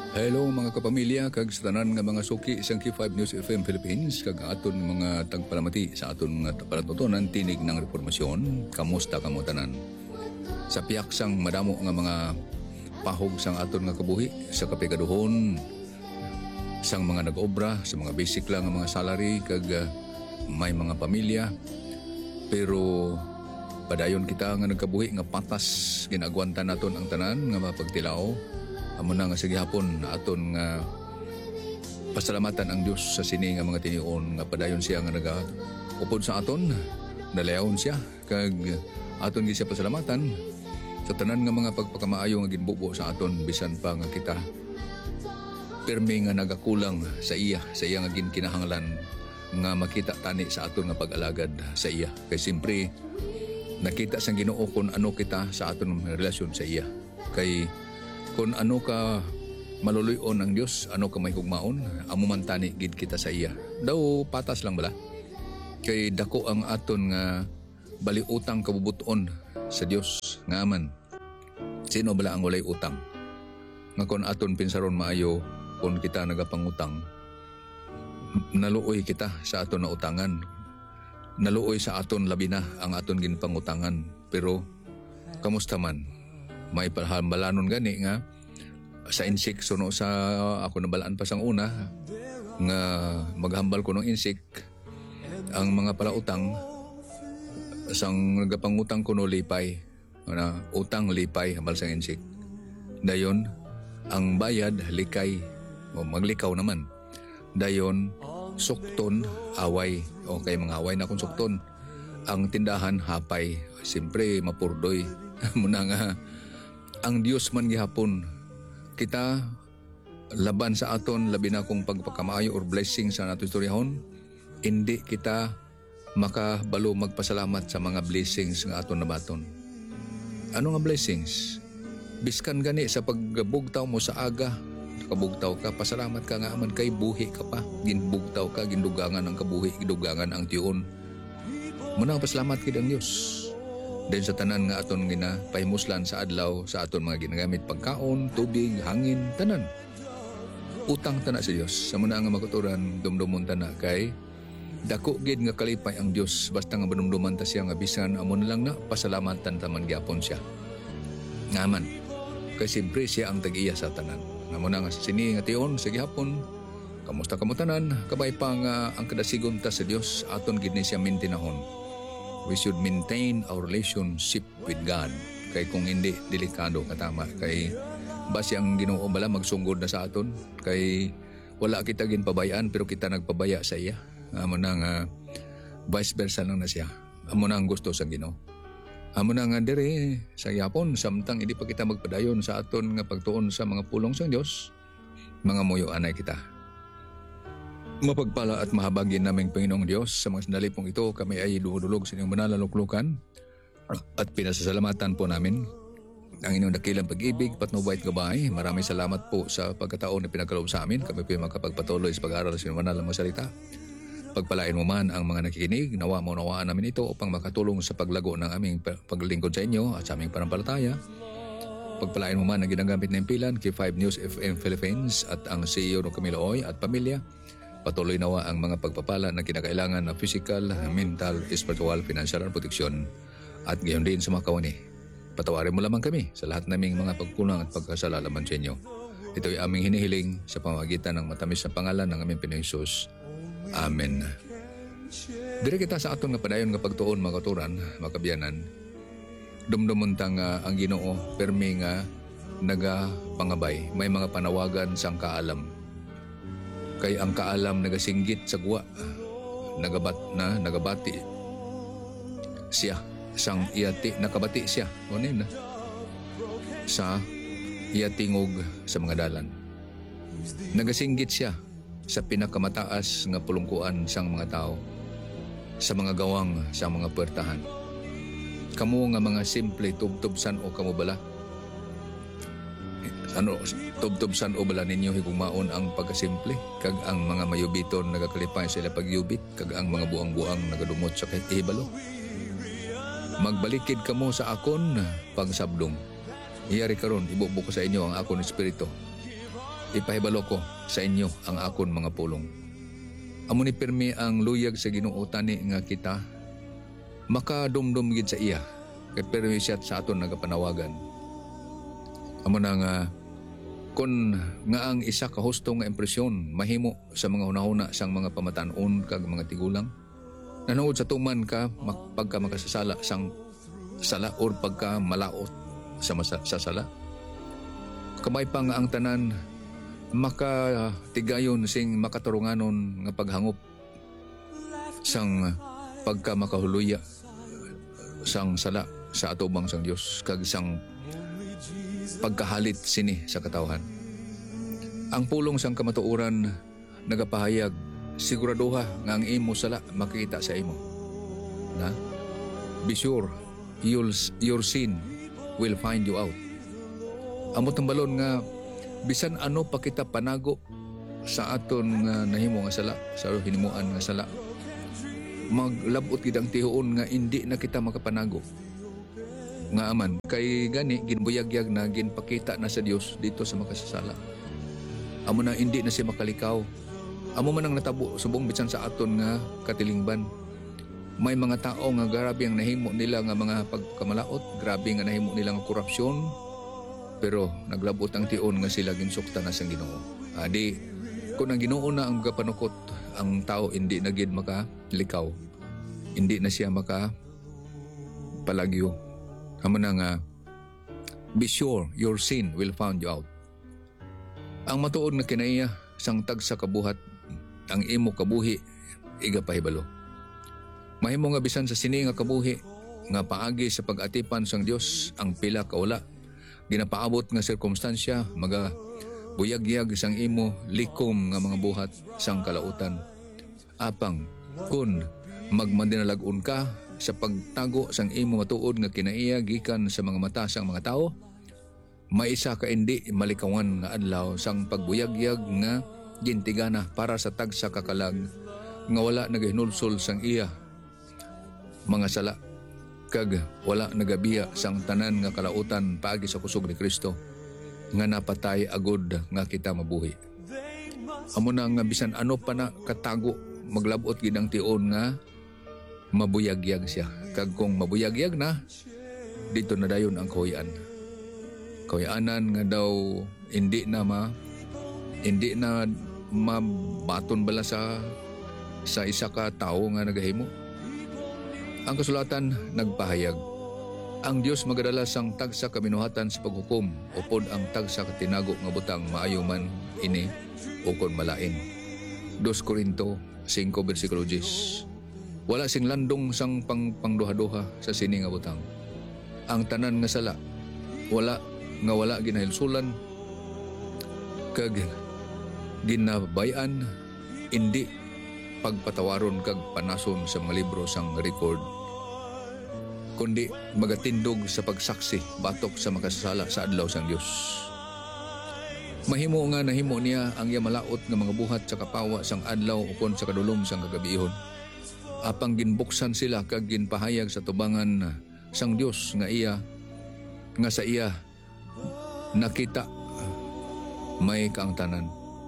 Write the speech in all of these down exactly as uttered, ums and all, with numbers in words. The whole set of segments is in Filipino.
Hello mga kapamilya, kag sa tanan nga mga suki isang K five News F M Philippines, kag aton mga tagpalamati sa aton mga panatutunan tinig ng reformasyon. Kamusta kamo tanan? Sa piyaksang madamo nga mga pahog sang aton nga kabuhi, sa kapigaduhon, sang mga nag-obra, sa mga basic lang nga mga salary, kag uh, may mga pamilya. Pero padayon kita nga nagkabuhi nga patas ginagwanta naton ang tanan nga mapagtilao. Amo na nga sige hapon na aton nga pasalamatan ang Dios sa sini nga mga tinion nga padayon siya nga naga upod sa aton, nalayaon siya kag aton gi siya pasalamatan sa tanan nga mga pagpakamaayo nga ginbubo sa aton bisan pa nga kita pirmi nga nagakulang sa iya sa iya nga ginkinahanglan nga makita tani sa aton nga pag-alagad sa iya. Kay simpre nakita sang Ginoo kun ano kita sa aton relasyon sa iya. Kay kung ano ka maluluyon ng Diyos, ano ka may hugmaon, amo man tani gid kita sa iya. Daw patas lang bala. Kay dako ang aton nga baliutang kabubuton sa Dios nga man. Sino bala ang walay utang? Nga kung aton pinsaron maayo, kung kita nagapangutang, naluoy kita sa aton na utangan. Naluoy sa aton labi na ang aton ginpangutangan. Pero kamusta man? May palhambalanon gani nga sa insik suno sa ako nabalaan pa sang una nga maghambal ko ng insik ang mga palautang sang nagapangutang ko no lipay na utang lipay hambal sang insik dayon ang bayad likay o maglikaw naman dayon sukton away o kay mga away na kung sukton ang tindahan hapay simpre mapurdoy muna nga ang Dios man gihapon kita laban sa aton labi na kung pagpakamaayo or blessing sa nato istoryahon, hindi kita makabalo magpasalamat sa mga blessings nga aton nabaton. Ano nga blessings? Biskan gani sa pagbugtaw mo sa aga, kabugtaw ka, pasalamat ka nga man kay buhi ka pa, ginbugtaw ka, gindugangan ang kabuhi, gindugangan ang tiyon. Muna pasalamat kid ang Dios. Dahil sa tanan nga aton gina pahimuslan sa adlaw sa aton mga ginagamit pagkaon, tubig, hangin, tanan. Utang tana sa Dios. Sa muna nga makuturan dumdumon tana kay dako gid nga kalipay ang Dios basta nga banumduman ta siya nga bisan amo na lang na pasalamatan taman gyapon siya. Ngaman kay simpre siya ang tag-iya sa tanan. Namo na nga sini nga tion sa gihapon. Kamusta kamo tanan? Kabay pa nga ang kadasigon ta sa Dios aton gid ni siya mintinahon. We should maintain our relationship with God. Kay kung hindi, delikado katama. Kay basi ang Ginoo bala magsunggod na sa aton. Kay wala kita ginpabayaan pero kita nagpabaya sa iya. Amo na nga vice versa lang na siya. Amo na ang gusto sa Ginoo. Amo na nga dire sa yapon samtang hindi pa kita magpadayon sa aton nga pagtuon sa mga pulong sa Dios. Mga muyo anay kita. Mapagpala at mahabagin naming Panginoong Diyos sa mga sandali pong ito kami ay duhudulog sa inyong manalaluklukan at pinasasalamatan po namin ang inyong dakilang pag-ibig, patnubait gabay. Maraming salamat po sa pagkataon na pinagkaloob sa amin. Kami po yung makapagpatuloy sa pag-aaral sa inyong manalang mga salita. Pagpalain mo man ang mga nakikinig, nawa mo nawaan namin ito upang makatulong sa paglago ng aming paglingkod sa inyo at sa aming panampalataya. Pagpalain mo man ang ginagamit na impilan, K five News F M Philippines at ang C E O ng Camilo Oy at pamilya. Patuloy nawa ang mga pagpapala na kinakailangan na physical, mental, spiritual, financial at proteksyon at gayon din sa mga kawani. Patawarin mo lamang kami sa lahat naming mga pagkulang at pagkasala laman sa inyo. Ito'y aming hinihiling sa pamamagitan ng matamis na pangalan ng aming Pinoy Jesus. Amen. Dire kita sa aton nga padayon nga pagtuon mga katuran, mga kabyanan. Dumdumon tang uh, ang Ginoo permi nga nagapangabay. May mga panawagan sang kaalam. Kay ang kaalam nagasinggit sa guwa, nagabat na nagabati siya sang iyati nakabati siya kunin na sa iyatingog sa mga dalan. Nagasinggit siya sa pinakamataas nga pulungkuan sang mga tao, sa mga gawang sa mga puwertahan. Kamu nga mga simple tubtubsan o kamo bala ano tubtubsan o bala ninyo higugmaon ang pagkasimple kag ang mga mayubiton nagakalipay sila pagyubit kag ang mga buang-buang nagadumot sa kahibalo. Magbalikid kamo sa akon pagsabdong. Iyari karon ibubo ko sa inyo ang akon espiritu. ipahibalo ko sa inyo ang akon mga pulong. Amo ni pirmi ang luyag sa Ginoo tani nga kita makadumdum gid sa iya kay pirmi siya sa aton nagapanawagan. Amo na nga kun nga ang isa ka husto nga impresyon mahimo sa mga hunahuna sang mga pamatan-on kag mga tigulang. Nanood sa tuman ka mak- pagka makasasala sang sala or pagka malaot sa, masa- sa sala. Kamay pa nga ang tanan makatigayon sing makaturunganon nga paghangop sang pagka makahuluya sang sala sa atubang sang Dios kag sang pagkahalit sini sa katawhan. Ang pulong sang kamatuoran nagapahayag siguraduha nga ang imo sala makita sa imo. Na? Be sure you'll, your sin will find you out. Amo tambalon nga bisan ano pa kita panago sa aton nga nahimo nga sala, sa hinimuan nga sala. Maglabot gid ang tihuon nga indi na kita makapanago. Nga aman kay gani ginbuyagyag na ginpakita na sa Dios dito sa makasasala. Amo na indi na siya makalikaw. Amo man ang natabo subong bisan sa aton nga katilingban. May mga tao nga grabe ang nahimo nila nga mga pagkamalaot, grabe nga nahimo nila nga korupsyon, pero naglabot ang tion nga sila ginsuktan na sang Ginoo. Adi kung ang Ginoo na ang gapanukot, ang tao hindi na gid makalikaw. Hindi na siya maka palagyo. Amo na nga be sure your sin will find you out. Ang matuod nga kinaiya sang tagsa kabuhat ang imo kabuhi igapahibalo. Mahimo nga bisan sa sini nga kabuhi nga paagi sa pag-atipan sang Dios ang pila ka wala ginapaabot nga sirkumstansya maga buyagyag sang imo likom nga mga buhat sang kalautan. Apang kun magmandinalag-on ka sa pagtago sang imo matuod nga kinaiya gikan sa mga mata sang mga tao, may isa ka indi malikawan nga adlaw sang pagbuyagyag nga gintigana para sa tagsa kakalag nga wala nagahinulsol sang iya mga sala kag wala nagabiya sang tanan nga kalautan paagi sa kusog ni Kristo nga napatay agod nga kita mabuhi. Amo na nga bisan ano pa na katago maglabot gid ang tion nga mabuyagyag siya kag kung mabuyagyag na dito na dayon ang kahuyan. Kahuyanan nga daw hindi na ma hindi na mabaton bala sa sa isa ka tao nga nagahimo. Ang kasulatan nagpahayag ang Dios magadala sang tagsa kaminuhatan sa paghukom upod ang tagsa katinago nga butang maayo man ini ukon malain. Dos Korinto five versikulo ten. Wala sing landong sang pang pangduha-duha sa sini nga butang. Ang tanan nga sala wala nga wala ginahilsulan kag ginabayan indi pagpatawaron kag panason sa mga libro sang record kundi magatindog sa pagsaksi batok sa makasasala sa adlaw sang Dios. Mahimo nga nahimo niya ang iya malaot nga mga buhat sa kapawa sang adlaw ukon sa kadulom sang kagabihon. Apang ginbuksan sila kag ginpahayag sa tubangan sang Dios nga iya nga sa iya nakita may kaangtanan.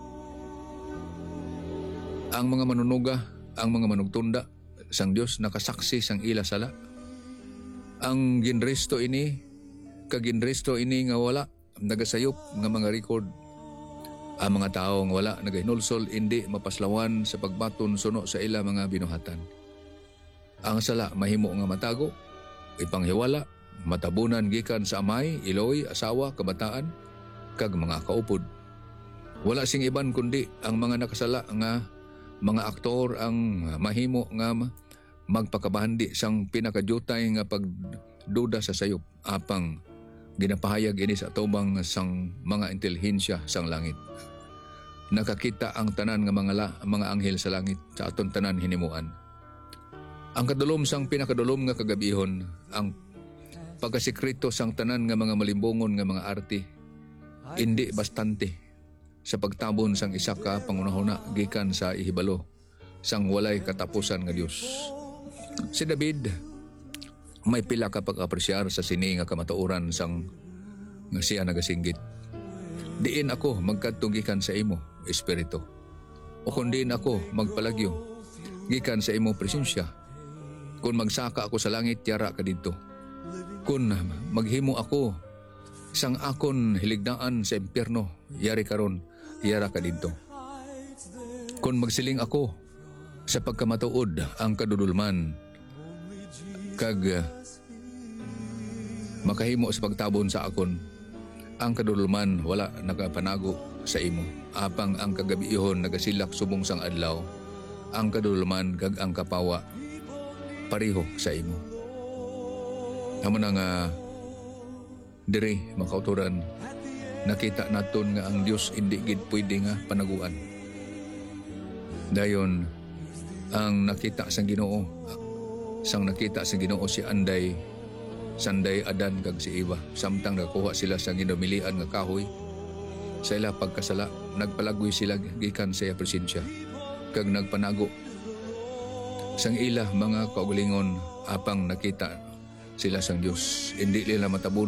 Ang mga manunuga, ang mga manugtunda sang Dios nakasaksi sang ila sala. Ang ginresto ini kag ginresto ini nga wala nagasayop nga mga record. Ang mga tao nga wala nagahinulsol indi mapaslawan sa pagbaton suno sa ila mga binuhatan. Ang sala mahimo nga matago, ipanghiwala, matabunan gikan sa amay, iloy, asawa, kabataan kag mga kaupod. Wala sing iban kundi ang mga nakasala nga mga aktor ang mahimo nga magpakabahandi sang pinakadutay nga pagduda sa sayop. Apang ginapahayag ini sa atubang sang mga intelihensya sang langit. Nakakita ang tanan nga mga la, mga anghel sa langit sa aton tanan hinimuan. Ang kadulom sang pinakadulom nga kagabihon, ang pagkasikreto sang tanan nga mga malimbongon nga mga arti, indi bastante sa pagtabon sang isa ka pangunahuna gikan sa ihibalo sang walay katapusan nga Dios. Si David may pila ka pag-apresyar sa sini nga kamatuoran sang nga siya nagasinggit. Diin ako magkadtong gikan sa imo, Espiritu. O kung diin ako magpalagyo, gikan sa imo presensya. Kung magsaka ako sa langit, tiyara ka dito. Kung maghimo ako sang akon hiligdaan sa impyerno, yari karon, tiyara ka dito. Kung magsiling ako sa pagkamatuod ang kadudulman, kag uh, makahimo sa pagtabon sa akon, ang kadudulman wala nakapanago sa imo. Apang ang kagabihon nagasilak subong sang adlaw, ang kadudulman kag ang kapawa pareho sa imo. Amo na nga diri makauturan, nakita naton nga ang Dios hindi gid pwede nga panaguan. Dayon ang nakita sang Ginoo, sang nakita sang Ginoo si Anday, Sanday, Adan kag si Eva, samtang nakuha sila sa ginumilian nga kahoy sa ila pagkasala, nagpalagoy sila gikan sa iya presensya kag nagpanago sang ila mga kaugalingon apang nakita sila sang Dios. Hindi nila matabon